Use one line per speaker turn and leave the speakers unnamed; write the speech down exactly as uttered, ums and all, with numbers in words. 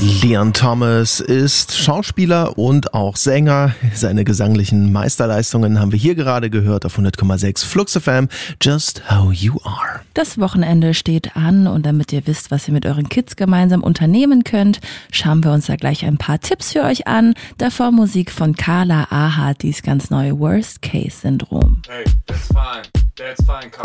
Leon Thomas ist Schauspieler und auch Sänger. Seine gesanglichen Meisterleistungen haben wir hier gerade gehört auf hundert Komma sechs Flux F M. Just How You Are.
Das Wochenende steht an und damit ihr wisst, was ihr mit euren Kids gemeinsam unternehmen könnt, schauen wir uns da gleich ein paar Tipps für euch an. Davor Musik von Carla Aha, dies ganz neue Worst Case Syndrom.
Hey, that's fine. That's fine.